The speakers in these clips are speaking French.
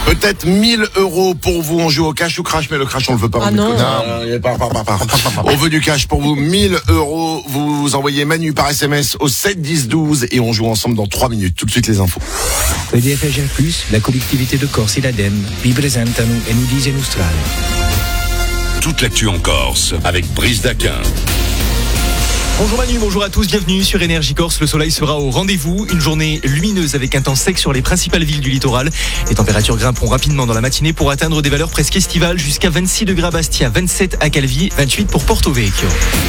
Peut-être 1000 € pour vous. On joue au cash ou crash, mais le crash on le veut pas. Ah non. On veut du cash pour vous. 1000 €. Vous envoyez Manu par SMS au 7 10 12 et on joue ensemble dans 3 minutes. Tout de suite les infos. EDF Plus, la collectivité de Corse et l'ADEME vi presentano E nous disent Nostrale. Toute l'actu en Corse avec Brice Daquin. Bonjour Manu, bonjour à tous, bienvenue sur Énergie Corse. Le soleil sera au rendez-vous, une journée lumineuse avec un temps sec sur les principales villes du littoral. Les températures grimperont rapidement dans la matinée pour atteindre des valeurs presque estivales jusqu'à 26 degrés à Bastia, 27 à Calvi, 28 pour Porto Vecchio.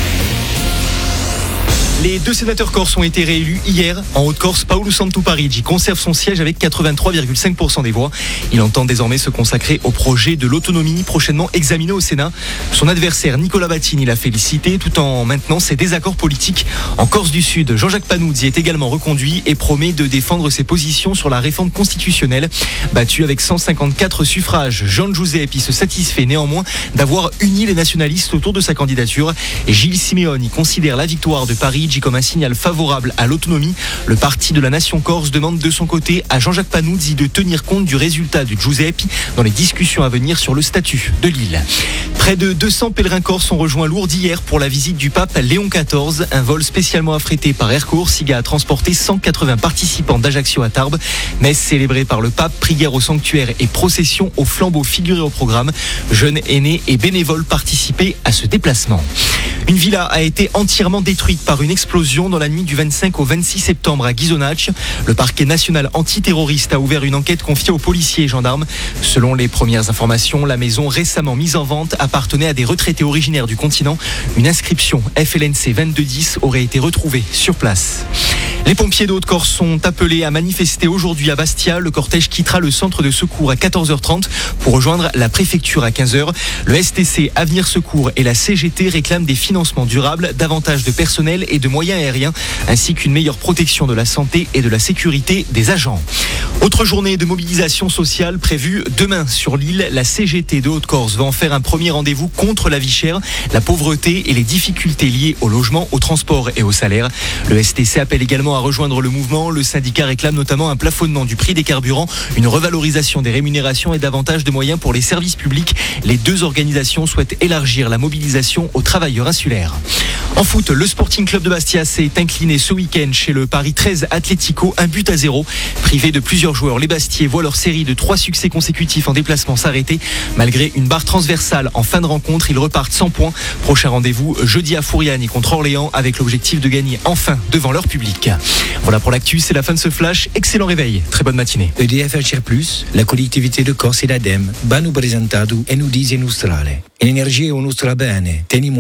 Les 2 sénateurs corses ont été réélus hier. En Haute-Corse, Paolo Santu Parigi conserve son siège avec 83,5% des voix. Il entend désormais se consacrer au projet de l'autonomie prochainement examiné au Sénat. Son adversaire Nicolas Battini l'a félicité tout en maintenant ses désaccords politiques. En Corse du Sud, Jean-Jacques Panuzzi est également reconduit et promet de défendre ses positions sur la réforme constitutionnelle. Battu avec 154 suffrages, Jean Giuseppi se satisfait néanmoins d'avoir uni les nationalistes autour de sa candidature. Et Gilles Simeoni considère la victoire de Parigi comme un signal favorable à l'autonomie. Le parti de la nation corse demande de son côté à Jean-Jacques Panuzzi de tenir compte du résultat de Giuseppi dans les discussions à venir sur le statut de l'île. Près de 200 pèlerins corses ont rejoint Lourdes hier pour la visite du pape Léon XIV. Un vol spécialement affrété par Air Corsica a transporté 180 participants d'Ajaccio à Tarbes. Messe célébrée par le pape, prière au sanctuaire et procession au flambeau figuré au programme. Jeunes, aînés et bénévoles participaient à ce déplacement. Une villa a été entièrement détruite par une explosion dans la nuit du 25 au 26 septembre à Ghisonaccia. Le parquet national antiterroriste a ouvert une enquête confiée aux policiers et gendarmes. Selon les premières informations, la maison récemment mise en vente appartenait à des retraités originaires du continent. Une inscription FLNC 2210 aurait été retrouvée sur place. Les pompiers de Haute-Corse sont appelés à manifester aujourd'hui à Bastia. Le cortège quittera le centre de secours à 14h30 pour rejoindre la préfecture à 15h. Le STC, Avenir Secours et la CGT réclament des financements durables, davantage de personnel et de moyens aériens, ainsi qu'une meilleure protection de la santé et de la sécurité des agents. Autre journée de mobilisation sociale prévue demain sur l'île. La CGT de Haute-Corse va en faire un premier rendez-vous contre la vie chère, la pauvreté et les difficultés liées au logement, au transport et au salaire. Le STC appelle également à rejoindre le mouvement. Le syndicat réclame notamment un plafonnement du prix des carburants, une revalorisation des rémunérations et davantage de moyens pour les services publics. Les deux organisations souhaitent élargir la mobilisation aux travailleurs insulaires. En foot, le Sporting Club de Bastia s'est incliné ce week-end chez le Paris 13 Atlético, 1-0. Privé de plusieurs joueurs, les Bastiais voient leur série de 3 succès consécutifs en déplacement s'arrêter. Malgré une barre transversale en fin de rencontre, ils repartent sans points. Prochain rendez-vous jeudi à Fouriani contre Orléans avec l'objectif de gagner enfin devant leur public. Voilà pour l'actu, c'est la fin de ce flash. Excellent réveil, très bonne matinée. EDF Plus, la collectivité de Corse et l'ADEME, va nous presentado E nous disent Nostrale. L'energia è un nostro bene.